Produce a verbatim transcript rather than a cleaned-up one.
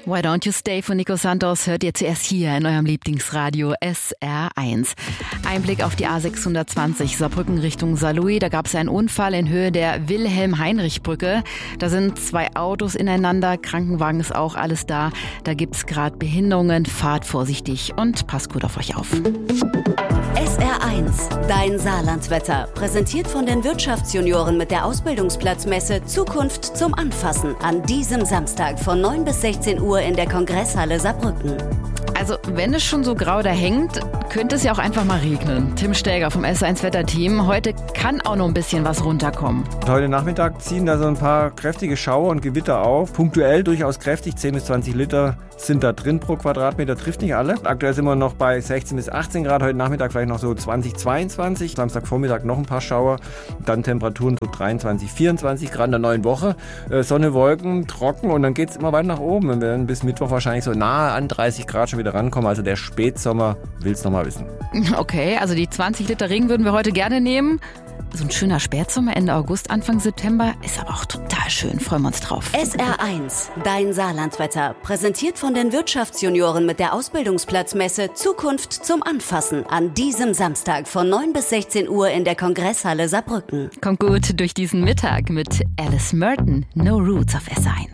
Why Don't You Stay von Nico Santos hört ihr zuerst hier in eurem Lieblingsradio S R eins. Ein Blick auf die A sechshundertzwanzig Saarbrücken Richtung Saarlouis. Da gab es einen Unfall in Höhe der Wilhelm-Heinrich-Brücke. Da sind zwei Autos ineinander, Krankenwagen ist auch alles da. Da gibt es gerade Behinderungen. Fahrt vorsichtig und passt gut auf euch auf. S R eins, dein Saarlandwetter. Präsentiert von den Wirtschaftsjunioren mit der Ausbildungsplatzmesse Zukunft zum Anfassen an diesem Samstag von neun bis sechzehn Uhr in der Kongresshalle Saarbrücken. Also, wenn es schon so grau da hängt, könnte es ja auch einfach mal regnen. Tim Stäger vom S eins Wetterteam. Heute kann auch noch ein bisschen was runterkommen. Heute Nachmittag ziehen da so ein paar kräftige Schauer und Gewitter auf. Punktuell durchaus kräftig, zehn bis zwanzig Liter sind da drin pro Quadratmeter, trifft nicht alle. Aktuell sind wir noch bei sechzehn bis achtzehn Grad, heute Nachmittag vielleicht noch so zwanzig, zweiundzwanzig. Samstagvormittag noch ein paar Schauer, dann Temperaturen so dreiundzwanzig, vierundzwanzig Grad in der neuen Woche. Äh, Sonne, Wolken, trocken und dann geht es immer weiter nach oben. Wir werden bis Mittwoch wahrscheinlich so nahe an dreißig Grad schon wieder rankommen. Also der Spätsommer will es noch mal wissen. Okay, also die zwanzig Liter Regen würden wir heute gerne nehmen. So ein schöner Spätsommer Ende August, Anfang September ist aber auch total schön. Freuen wir uns drauf. S R eins, dein Saarlandwetter. Präsentiert von den Wirtschaftsjunioren mit der Ausbildungsplatzmesse Zukunft zum Anfassen an diesem Samstag von neun bis sechzehn Uhr in der Kongresshalle Saarbrücken. Kommt gut durch diesen Mittag mit Alice Merton, No Roots auf S R eins.